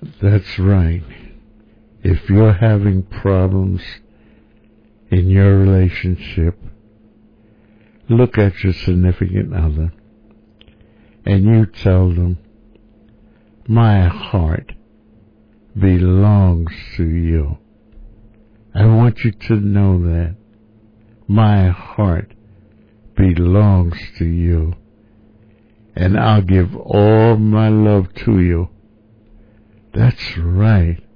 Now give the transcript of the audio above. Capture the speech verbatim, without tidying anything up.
That's right. If you're having problems in your relationship, look at your significant other and you tell them, my heart belongs to you. I want you to know that. My heart belongs to you. And I'll give all my love to you. That's right.